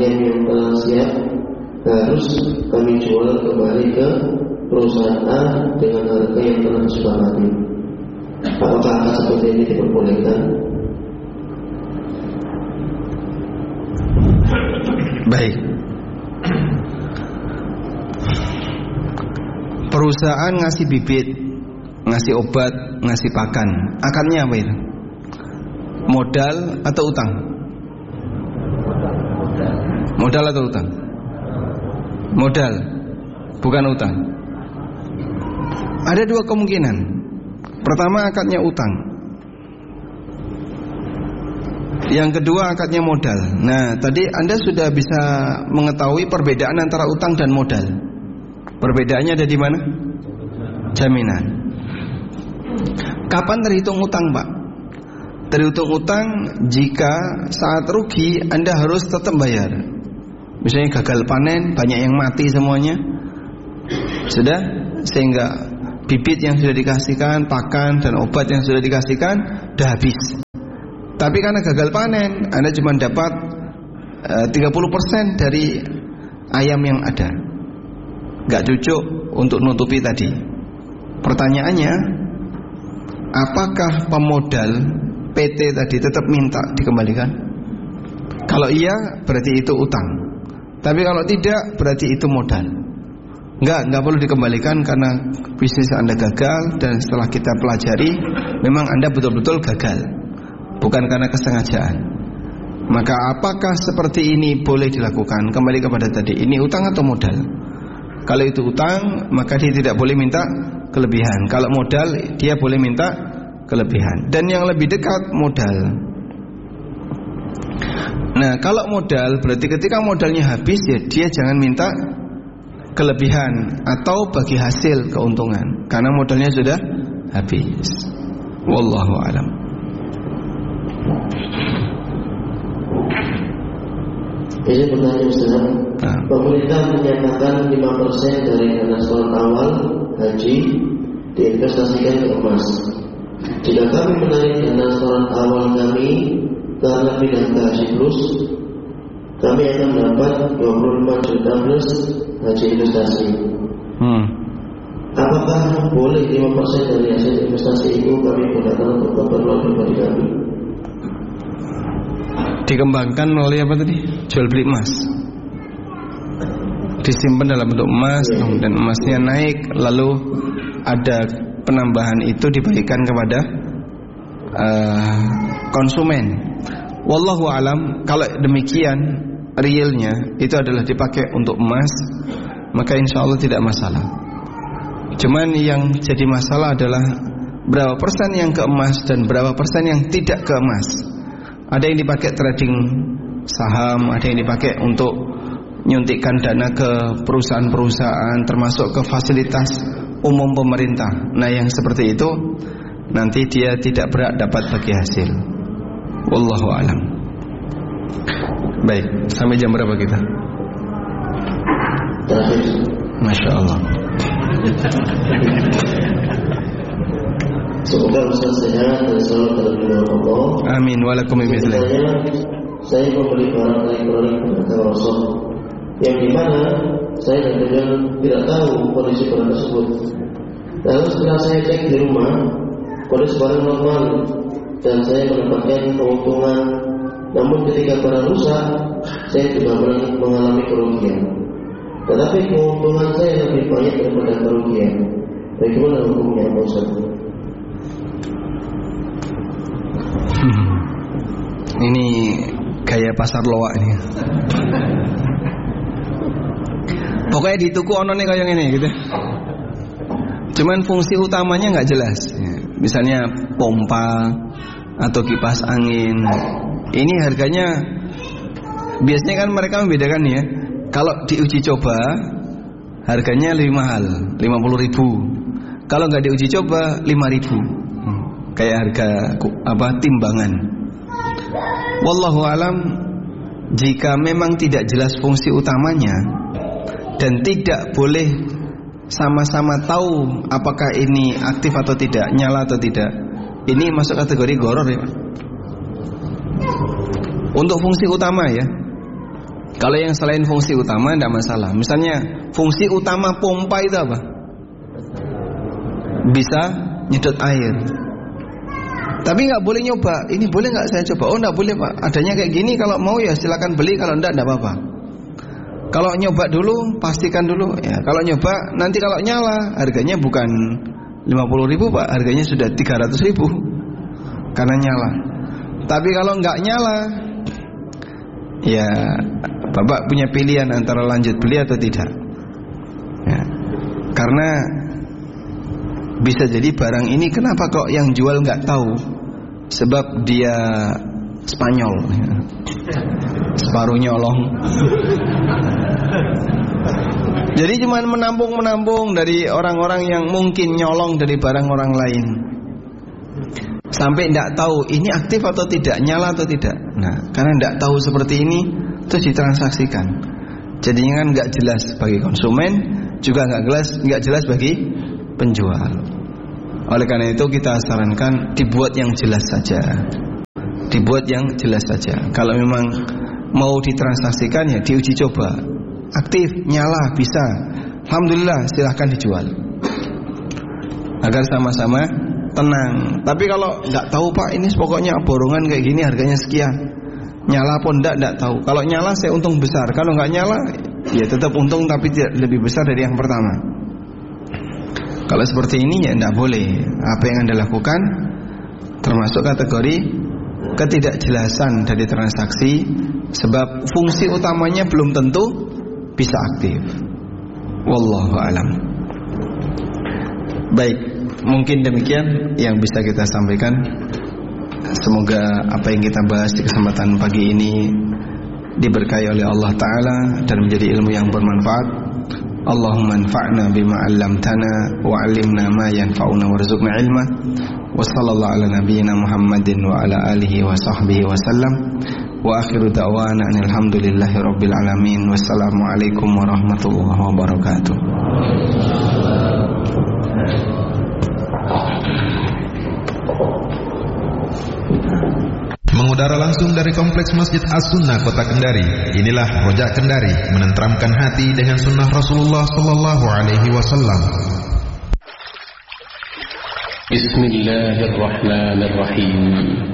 ayam yang telah siap harus kami jual kembali ke perusahaan A dengan harga yang telah disepakati. Apakah akad seperti ini diperbolehkan? Baik. Perusahaan ngasih bibit, ngasih obat, ngasih pakan. Akadnya apa itu? Modal atau utang? Modal atau utang? Modal, bukan utang. Ada dua kemungkinan. Pertama, akadnya utang. Yang kedua, akadnya modal. Nah, tadi Anda sudah bisa mengetahui perbedaan antara utang dan modal. Perbedaannya ada di mana? Jaminan. Kapan terhitung utang, Pak? Terhitung utang jika saat rugi Anda harus tetap bayar. Misalnya gagal panen, banyak yang mati semuanya. Sudah, sehingga bibit yang sudah dikasihkan, pakan dan obat yang sudah dikasihkan sudah habis. Tapi karena gagal panen, Anda cuma dapat 30% dari ayam yang ada. Gak cukup untuk nutupi tadi. Pertanyaannya, apakah pemodal PT tadi tetap minta dikembalikan? Kalau iya, berarti itu utang. Tapi kalau tidak, berarti itu modal. Enggak perlu dikembalikan karena bisnis Anda gagal. Dan setelah kita pelajari, memang Anda betul-betul gagal, bukan karena kesengajaan. Maka apakah seperti ini boleh dilakukan? Kembali kepada tadi, ini utang atau modal? Kalau itu utang, maka dia tidak boleh minta kelebihan. Kalau modal, dia boleh minta kelebihan. Dan yang lebih dekat, modal. Nah, kalau modal, berarti ketika modalnya habis, ya dia jangan minta kelebihan atau bagi hasil keuntungan, karena modalnya sudah habis. Wallahu a'lam. Ini pertanyaan Ustaz. Pemerintah menyatakan 5% dari dana setoran awal haji diinvestasikan ke emas. Jika kami menarik dana setoran awal kami karena pindah ke Haji Plus, kami akan dapat 25 juta plus haji investasi. Apakah boleh 5% dari hasil investasi itu kami gunakan untuk keperluan pribadi kami? Dikembangkan melalui apa tadi? Jual beli emas. Disimpan dalam bentuk emas, kemudian emasnya naik, lalu ada penambahan itu diberikan kepada konsumen. Wallahu alam. Kalau demikian realnya itu adalah dipakai untuk emas, maka insya Allah tidak masalah. Cuman yang jadi masalah adalah berapa persen yang ke emas dan berapa persen yang tidak ke emas. Ada yang dipakai trading saham, ada yang dipakai untuk nyuntikkan dana ke perusahaan-perusahaan, termasuk ke fasilitas umum pemerintah. Nah, yang seperti itu nanti dia tidak berhak dapat bagi hasil. Wallahu a'lam. Baik, sampai jam berapa kita? Masya Allah. Semoga Ustaz sehat dan selalu dalam lindungan Allah. Amin. Waalaikumsalam. Saya membeli barang elektronik pada Rasul, yang dimana saya dan tidak tahu kondisi barang tersebut. Lalu setelah saya cek di rumah, kondisi barang normal dan saya mendapatkan keuntungan. Namun ketika barang rusak, saya juga mengalami kerugian. Tetapi keuntungan saya lebih banyak daripada kerugian. Bagaimana hukumnya, Pak Ustaz? Ini gaya pasar loak ini. Pokoknya di tuku ono nih kayak gini gitu. Cuman fungsi utamanya nggak jelas. Misalnya pompa atau kipas angin. Ini harganya biasanya kan mereka membedakan ya. Kalau diuji coba harganya lebih mahal, 50.000. Kalau nggak diuji coba 5.000. Kayak harga timbangan. Wallahu alam. Jika memang tidak jelas fungsi utamanya dan tidak boleh sama-sama tahu apakah ini aktif atau tidak, nyala atau tidak, ini masuk kategori gharar ya. Untuk fungsi utama ya. Kalau yang selain fungsi utama tidak masalah. Misalnya fungsi utama pompa itu apa? Bisa nyedot air. Tapi nggak boleh nyoba. Ini boleh nggak saya coba? Oh nggak boleh Pak. Adanya kayak gini. Kalau mau ya silakan beli. Kalau enggak apa-apa. Kalau nyoba dulu, pastikan dulu. Ya, kalau nyoba nanti kalau nyala harganya bukan 50.000 Pak. Harganya sudah 300.000 karena nyala. Tapi kalau nggak nyala, ya Bapak punya pilihan antara lanjut beli atau tidak. Ya, karena bisa jadi barang ini kenapa kok yang jual nggak tahu? Sebab dia Spanyol, ya. Separuh nyolong. Jadi cuma menampung dari orang-orang yang mungkin nyolong dari barang orang lain. Sampai tidak tahu ini aktif atau tidak, nyala atau tidak. Nah, karena tidak tahu seperti ini, terus ditransaksikan. Jadinya kan nggak jelas bagi konsumen, juga nggak jelas bagi penjual. Oleh karena itu kita sarankan dibuat yang jelas saja. Dibuat yang jelas saja. Kalau memang mau ditransaksikan ya diuji coba. Aktif, nyala, bisa. Alhamdulillah, silahkan dijual. Agar sama-sama tenang. Tapi kalau nggak tahu Pak, ini pokoknya borongan kayak gini harganya sekian. Nyala pun enggak tahu. Kalau nyala saya untung besar. Kalau nggak nyala ya tetap untung tapi tidak lebih besar dari yang pertama. Kalau seperti ini ya tidak boleh. Apa yang Anda lakukan termasuk kategori ketidakjelasan dari transaksi. Sebab fungsi utamanya belum tentu bisa aktif. Wallahu alam. Baik, mungkin demikian yang bisa kita sampaikan. Semoga apa yang kita bahas di kesempatan pagi ini diberkahi oleh Allah Ta'ala dan menjadi ilmu yang bermanfaat. Allahumma anfa'na bima 'allamtana wa 'allimna ma yanfa'una warzuqna ilma. Wa sallallahu ala nabiyyina Muhammadin wa ala alihi wa sahbihi wa sallam. Wa akhiru da'wana alhamdulillahi rabbil alamin. Wassalamu alaikum warahmatullahi wabarakatuh. Mengudara langsung dari Kompleks Masjid As-Sunnah Kota Kendari. Inilah Rojak Kendari, menenteramkan hati dengan sunnah Rasulullah sallallahu alaihi wasallam. Bismillahirrahmanirrahim.